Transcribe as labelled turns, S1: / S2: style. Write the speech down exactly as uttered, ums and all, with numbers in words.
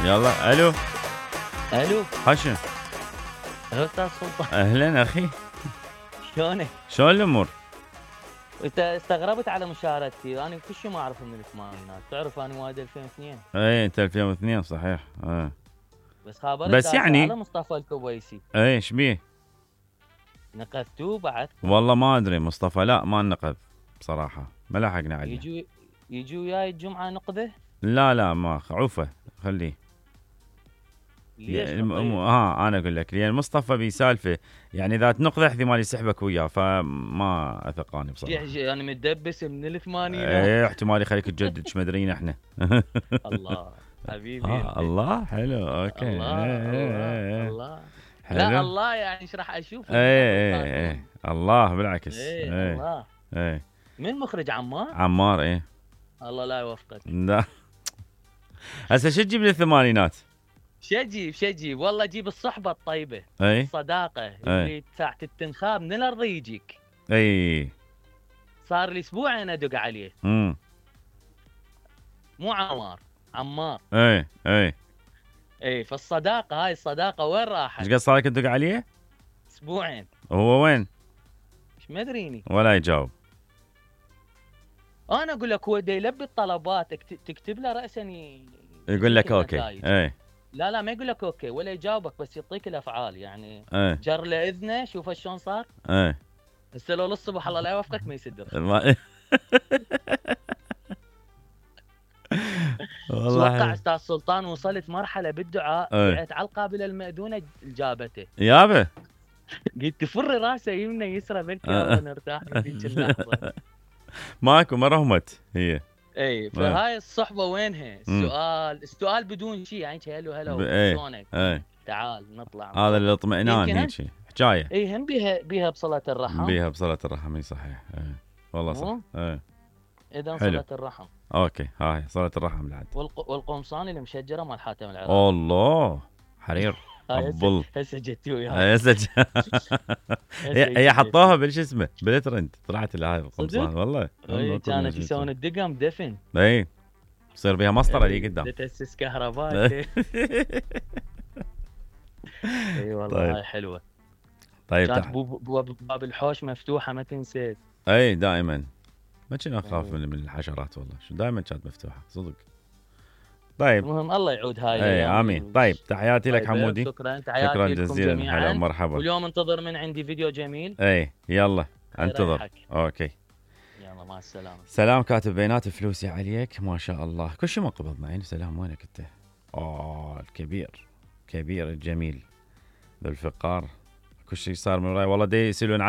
S1: يلا الو
S2: الو
S1: حشم.
S2: استاذ سلطان.
S1: اهلا اخي،
S2: شلونك؟
S1: شلون الامور؟
S2: انت استغربت على مشاركتي، انا كل شيء ما اعرفه من الثمانينات، تعرف انا مواليد ألفين واثنين.
S1: اي انت ألفين واثنين صحيح. اه
S2: بس خابرك
S1: بس
S2: داسة
S1: يعني
S2: على مصطفى الكويسي.
S1: اي ايش بيه؟
S2: نقذتوه بعد؟
S1: والله ما ادري مصطفى، لا ما نقذ بصراحه، ما لحقنا عليه.
S2: يجوا يجوا وياي الجمعه نقذه.
S1: لا لا ما عوفه خليه.
S2: ليش
S1: الم...
S2: طيب؟
S1: ها انا اقول لك، لان مصطفى بيسالفه، يعني اذا تنقذ احتمال يسحبك وياه، فما اثق انا بصراحه.
S2: انا متدبس من الثمانينات.
S1: ايه احتمال يخليك تجدد ايش مدريين احنا.
S2: الله حبيبي
S1: ها
S2: انت.
S1: الله حلو اوكي.
S2: الله
S1: ايه
S2: الله
S1: ايه
S2: الله.
S1: حلو.
S2: لا الله يعني ايش راح اشوف؟
S1: ايه ايه ايه الله بالعكس.
S2: ايه
S1: ايه
S2: الله.
S1: ايه
S2: من مخرج عمار؟
S1: عمار ايه.
S2: الله لا يوفقك.
S1: لا هسه شو تجيب للثمانينات؟
S2: شجيب شجيب والله جيب الصحبة الطيبة.
S1: اي
S2: الصداقة اللي ساعة التنخاب من الأرض يجيك.
S1: اي
S2: صار لي أسبوعين أدق عليه.
S1: امم
S2: مو عمار، عمار.
S1: اي اي
S2: اي فالصداقة هاي الصداقة وين
S1: ايش
S2: راحت؟
S1: قد صار لك تدق عليه؟
S2: أسبوعين.
S1: هو وين؟
S2: ايش ما ادريني.
S1: ولا يجاوب.
S2: أنا أقول لك هو دا يلبي الطلبات، تكتب له رأسا ي...
S1: يقول لك اوكي. اي
S2: لا لا ما يقول لك اوكي ولا يجاوبك، بس يعطيك الافعال يعني.
S1: اي
S2: جر له اذنه، شوف شلون صار.
S1: اي
S2: هسه لو للصبح الله لا يوفقك ما يسد.
S1: ما-
S2: اتوقع
S1: والله
S2: استاذ سلطان وصلت مرحله بالدعاء
S1: ايه.
S2: قعدت على القابله المأذونه جابته.
S1: يابا
S2: قلت تفر راسه يمنى يسرى بلكي
S1: آه.
S2: الله نرتاح في ذيك اللحظه.
S1: ماكو ما رهمت هي.
S2: اي فهاي الصحبه وينها؟ السؤال السؤال بدون شيء يعني هلو هلو
S1: ايه
S2: شلونك؟
S1: ايه
S2: تعال نطلع.
S1: هذا الاطمئنان
S2: يمكن
S1: هيك حكايه.
S2: اي هم بيها بيها بصله الرحم.
S1: بيها بصلة الرحم، اي صحيح. ايه والله صح.
S2: مو؟
S1: ايه
S2: اذا
S1: حلو.
S2: صله الرحم.
S1: اوكي هاي صلة الرحم العاد.
S2: والق... والقمصان المشجره مال حاتم العراقي.
S1: الله حرير ابل.
S2: هسه جت وياها.
S1: هي سج- هي هي حطوها بالش اسمه بالترند، طلعت لها هاي القمصان
S2: صدق؟
S1: والله.
S2: اي كانت يسوون الدقم دفن.
S1: اي يصير بها مسطره اللي قدام.
S2: تاسس كهرباء. اي والله
S1: طيب.
S2: هاي حلوه.
S1: طيب
S2: كانت
S1: تح...
S2: باب باب الحوش مفتوحه ما تنسيت.
S1: اي دائما ما كنا اخاف من من الحشرات والله، شو دائما كانت مفتوحه صدق. طيب
S2: المهم الله يعود هاي
S1: اي امين. طيب تحياتي لك حمودي.
S2: شكرا تحياتي
S1: شكرا
S2: لكم
S1: جزيلا.
S2: جميعا.
S1: هلا مرحبا.
S2: واليوم انتظر من عندي فيديو جميل.
S1: اي يلا انتظر.
S2: يريحك.
S1: اوكي
S2: يلا مع السلامه.
S1: سلام كاتب بيانات فلوسي عليك ما شاء الله، كل شيء ما قبضنا يعني. سلام وينك انت؟ اه الكبير كبير الجميل ذو الفقار، كل شيء صار من وراي والله. دي يسألون